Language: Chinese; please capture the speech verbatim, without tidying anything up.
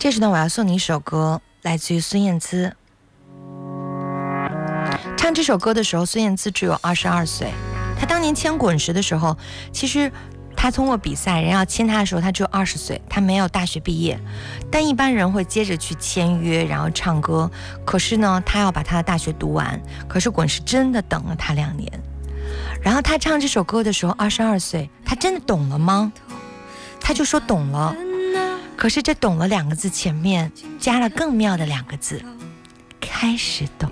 这时呢，我要送你一首歌，来自于孙燕姿。唱这首歌的时候，孙燕姿只有二十二岁。她当年签滚石的时候，其实她通过比赛，人要签她的时候，她只有二十岁，她没有大学毕业。但一般人会接着去签约，然后唱歌。可是呢，她要把她的大学读完。可是滚石真的等了她两年。然后她唱这首歌的时候，二十二岁，她真的懂了吗？她就说懂了。可是这懂了两个字前面加了更妙的两个字，开始懂。